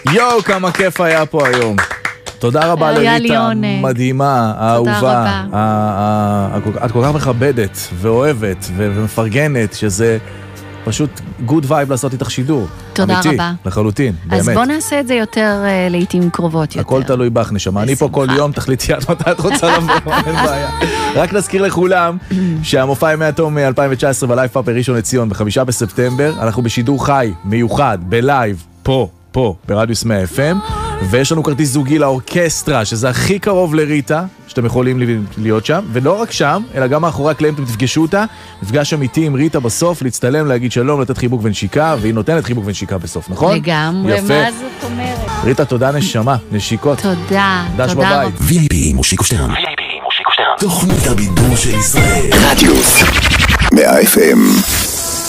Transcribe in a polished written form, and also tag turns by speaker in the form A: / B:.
A: יואו, כמה כיף היה פה היום. תודה רבה לריטה, מדהימה, האהובה. את כל כך מכבדת ואוהבת ומפרגנת, שזה פשוט גוד וייב לעשות איתך שידור.
B: תודה רבה.
A: לחלוטין, באמת.
B: אז בוא נעשה את זה יותר לעתים קרובות יותר.
A: הכל תלוי בך, נשמה. אני פה כל יום, תחליטי עד מתי את רוצה לבוא, אין בעיה. רק נזכיר לכולם שהמופע ימי התום 2019 בלייב פאב בראשון לציון ב5 בספטמבר, אנחנו בשידור חי, מיוחד, בלייב, פה, ברדיוס 100 FM, ויש לנו כרטיס זוגי לאורקסטרה, שזה הכי קרוב לריטה, שאתם יכולים להיות שם, ולא רק שם, אלא גם מאחורי הקלעים אתם תפגשו אותה, נפגש אמיתי עם ריטה בסוף, להצטלם, להגיד שלום, לתת חיבוק ונשיקה, והיא נותנת חיבוק ונשיקה בסוף, נכון?
B: לגמרי, מה זאת אומרת?
A: ריטה, תודה נשמה, נשיקות.
B: תודה,
A: דש בבית.
C: VIP מושיקו שטרן. תוכנית הבידור של ישראל. רדיוס 100 FM.